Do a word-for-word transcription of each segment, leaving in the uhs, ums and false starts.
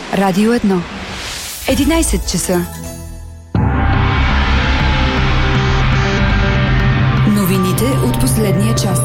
Радио едно. единайсет часа. Новините от последния час.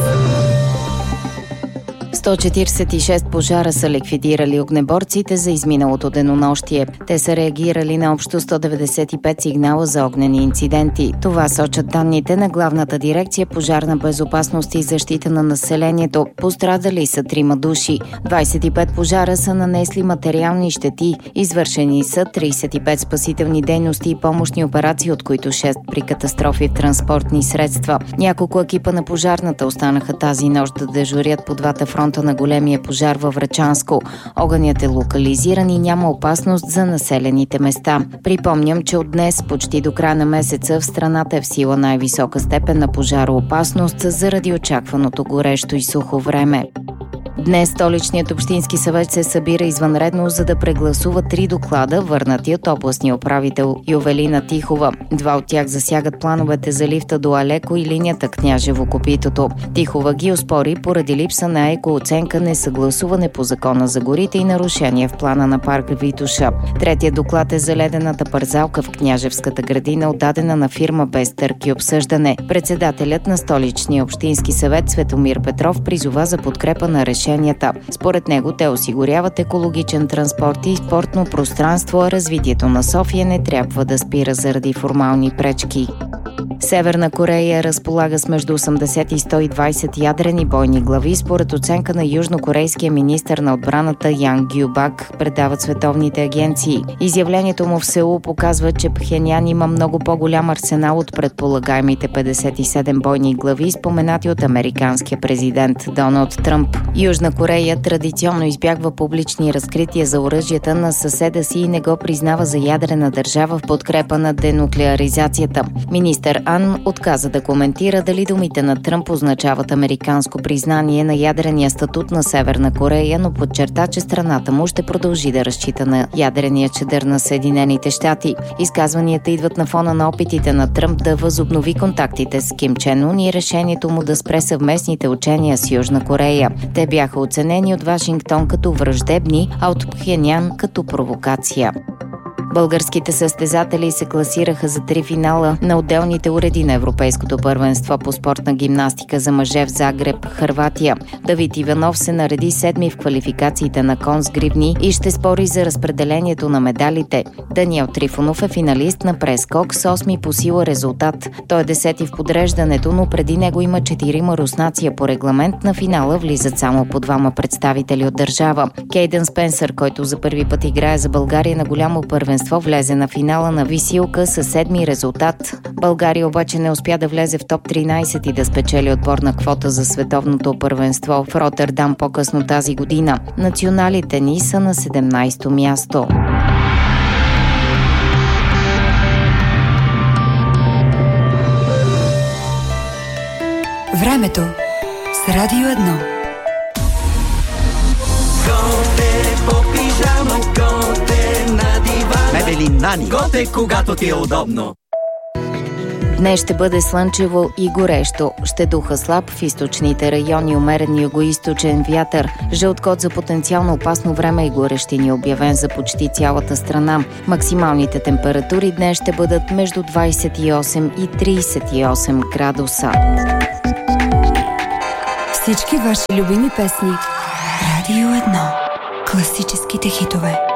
сто четиридесет и шест пожара са ликвидирали огнеборците за изминалото денонощие. Те са реагирали на общо сто деветдесет и пет сигнала за огнени инциденти. Това сочат данните на Главната дирекция пожарна безопасност и защита на населението. Пострадали са трима души. двайсет и пет пожара са нанесли материални щети. Извършени са трийсет и пет спасителни дейности и помощни операции, от които шест при катастрофи в транспортни средства. Няколко екипа на пожарната останаха тази нощ да дежурят по двата фронта на големия пожар във Врачанско. Огънят е локализиран и няма опасност за населените места. Припомням, че от днес почти до края на месеца в страната е в сила най-висока степен на пожароопасност заради очакваното горещо и сухо време. Днес столичният общински съвет се събира извънредно, за да прегласува три доклада, върнати от областния управител Ювелина Тихова. Два от тях засягат плановете за лифта до Алеко и линията Княжево-Копитото. Тихова ги оспори поради липса на екооценка, несъгласуване по закона за горите и нарушение в плана на парк Витоша. Третият доклад е за ледената парзалка в Княжевската градина, отдадена на фирма без търг и обсъждане. Председателят на столичния общински съвет Светомир Петров призова за подкрепа на решение. Според него те осигуряват екологичен транспорт и спортно пространство, а развитието на София не трябва да спира заради формални пречки. Северна Корея разполага с между осемдесет и сто и двайсет ядрени бойни глави, според оценка на южнокорейския министър на отбраната Ян Гюбак, предават световните агенции. Изявлението му в Сеул показва, че Пхенян има много по-голям арсенал от предполагаемите петдесет и седем бойни глави, споменати от американския президент Доналд Тръмп. Южна Корея традиционно избягва публични разкрития за оръжията на съседа си и не го признава за ядрена държава в подкрепа на денуклеаризацията. Министър Ан отказа да коментира дали думите на Тръмп означават американско признание на ядрения статут на Северна Корея, но подчерта, че страната му ще продължи да разчита на ядрения чадър на Съединените щати. Изказванията идват на фона на опитите на Тръмп да възобнови контактите с Ким Чен Ун и решението му да спре съвместните учения с Южна Корея. Те бяха оценени от Вашингтон като враждебни, а от Пхенян като провокация. Българските състезатели се класираха за три финала на отделните уреди на Европейското първенство по спортна гимнастика за мъже в Загреб, Хърватия. Давид Иванов се нареди седми в квалификациите на кон с гривни и ще спори за разпределението на медалите. Даниел Трифонов е финалист на прескок с осми по сила резултат. Той е десети в подреждането, но преди него има четирима руснаци. По регламент на финала влизат само по двама представители от държава. Кейдън Спенсър, който за първи път играе за България на голямо първенство, влезе на финала на висилка със седми резултат. България обаче не успя да влезе в топ тринайсет и да спечели отборна квота за световното първенство в Ротърдам по-късно тази година. Националите ни са на седемнайсето място. Времето с Радио едно. Мебели Нани. Готе, когато ти е удобно. Днес ще бъде слънчево и горещо. Ще духа слаб в източните райони, умерен югоизточен вятър. Жълт код за потенциално опасно време и горещини обявен за почти цялата страна. Максималните температури днес ще бъдат между двайсет и осем и трийсет и осем градуса. Всички ваши любими песни. Радио едно. Класическите хитове.